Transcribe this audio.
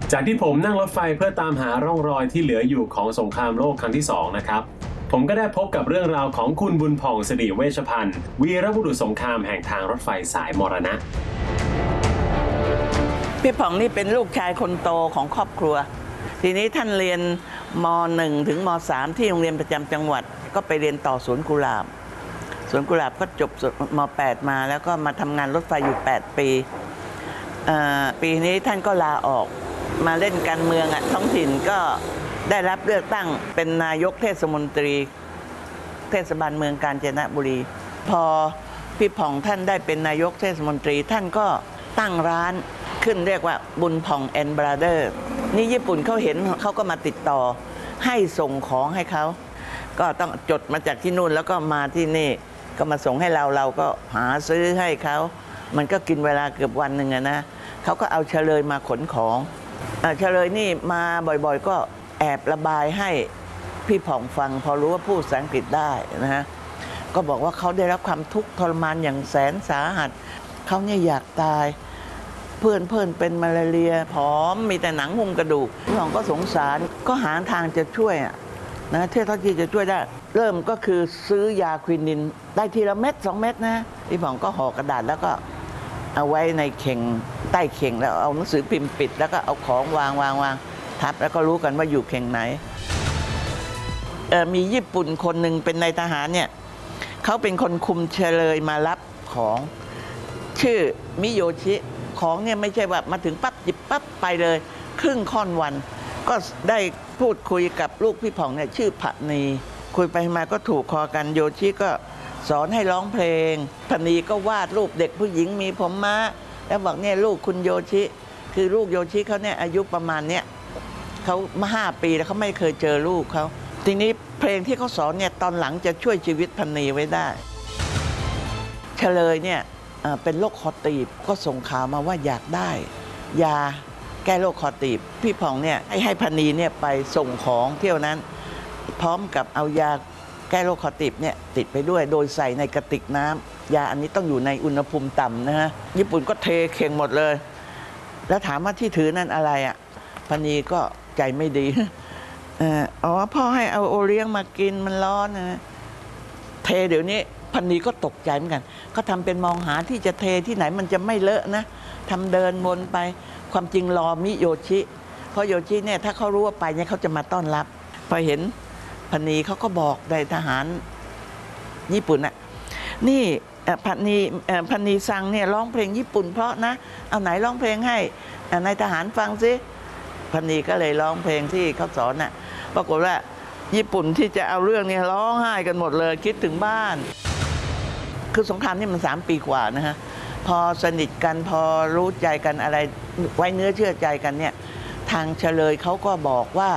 จากที่ผมนั่งรถไฟเพื่อตามหาร่องรอยที่เหลืออยู่ของสงครามโลกครั้งที่2นะครับผมก็ได้พบกับเรื่องราวของคุณบุญผ่องสิริเวชพันธ์วีรบุรุษสงครามแห่งทางรถไฟสายมรณะพี่ผ่องนี่เป็นลูกชายคนโตของครอบครัวทีนี้ท่านเรียนม.1 ถึงม.3 ที่โรงเรียนประจำจังหวัดก็ไปเรียนต่อสวนกุหลาบก็จบม.8 มาแล้วก็มาทำงานรถไฟอยู่8 ปีปีนี้ท่านก็ลาออกมาเล่นการเมืองท้องถิ่นก็ได้รับเลือกตั้งเป็นนายกเทศมนตรีเทศบาลเมืองกาญจนบุรีพอพี่ผ่องท่านได้เป็นนายกเทศมนตรีท่านก็ตั้งร้านขึ้นเรียกว่าบุญผ่องแอนด์บราเดอร์นี่ญี่ปุ่นเขาเห็นเขาก็มาติดต่อให้ส่งของให้เขาก็ต้องจดมาจากที่นู่นแล้วก็มาที่นี่ก็มาส่งให้เราก็หาซื้อให้เขามันก็กินเวลาเกือบวันหนึ่งนะเขาก็เอาเฉลยมาขนของเฉลยนี่มาบ่อยๆก็แอบระบายให้พี่ผ่องฟังพอรู้ว่าพูดภาษาอังกฤษได้นะฮะก็บอกว่าเขาได้รับความทุกข์ทรมานอย่างแสนสาหัสเขาเนี่ยอยากตายเพื่อนเป็นมาลาเรียผอมมีแต่หนังหุ้มกระดูกพี่ผ่องก็สงสารก็หาทางจะช่วยนะเท่าที่จะช่วยได้เริ่มก็คือซื้อยาควินินได้ทีละเม็ด2 เม็ดนะพี่ผ่องก็ห่อกระดาษแล้วก็เอาไว้ในเข่งใต้เข่งแล้วเอาหนังสือพิมพ์ปิดแล้วก็เอาของวางทับแล้วก็รู้กันว่าอยู่เข่งไหนมีญี่ปุ่นคนหนึ่งเป็นนายทหารเนี่ยเขาเป็นคนคุมเฉลยมารับของชื่อมิโยชิของเนี่ยไม่ใช่ว่ามาถึงปั๊บหยิบปั๊บไปเลยครึ่งค่อนวันก็ได้พูดคุยกับลูกพี่ผ่องเนี่ยชื่อพนีคุยไปมาก็ถูกคอกันโยชิก็สอนให้ร้องเพลงพนีก็วาดรูปเด็กผู้หญิงมีผมม้าแล้วบอกเนี่ยลูกคุณโยชิคือลูกโยชิเขาเนี่ยอายุประมาณเนี้ยเขามา5 ปีแล้วเขาไม่เคยเจอลูกเขาทีนี้เพลงที่เขาสอนเนี่ยตอนหลังจะช่วยชีวิตพนีไว้ได้เฉลยเนี่ยเป็นโรคคอตีบก็ส่งข่าวมาว่าอยากได้ยาแก้โรคคอตีบพี่ผ่องเนี่ยให้พนีเนี่ยไปส่งของเที่ยวนั้นพร้อมกับเอายาแก้โรคคอตีบเนี่ยติดไปด้วยโดยใส่ในกระติกน้ำยาอันนี้ต้องอยู่ในอุณหภูมิต่ำนะฮะญี่ปุ่นก็เทเข่งหมดเลยแล้วถามว่าที่ถือนั่นอะไรพนีก็ใจไม่ดีอ๋อพ่อให้เอาโอเลี้ยงมากินมันร้อนนะเทเดี๋ยวนี้พนีก็ตกใจเหมือนกันก็ทำเป็นมองหาที่จะเทที่ไหนมันจะไม่เลอะนะทำเดินวนไปความจริงรอมิโยชิเพราะโยชิเนี่ยถ้าเขารู้ว่าไปเนี่ยเขาจะมาต้อนรับพอเห็นพนีเขาก็บอกนายทหารญี่ปุ่นนี่พนีซังเนี่ยร้องเพลงญี่ปุ่นเพราะนะเอาไหนร้องเพลงให้นายทหารฟังซิพนีก็เลยร้องเพลงที่เขาสอนปรากฏว่าญี่ปุ่นที่จะเอาเรื่องนี้ร้องไห้กันหมดเลยคิดถึงบ้านคือสงครามนี่มัน3 ปีกว่านะฮะพอสนิทกันพอรู้ใจกันอะไรไว้เนื้อเชื่อใจกันเนี่ยทางเฉลยเขาก็บอกว่า